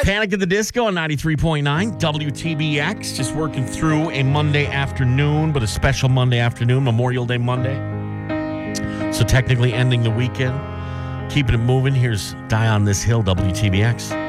Panic at the Disco on 93.9 WTBX. Just working through a Monday afternoon, but a special Monday afternoon, Memorial Day Monday. So technically ending the weekend. Keeping it moving. Here's Die on This Hill, WTBX.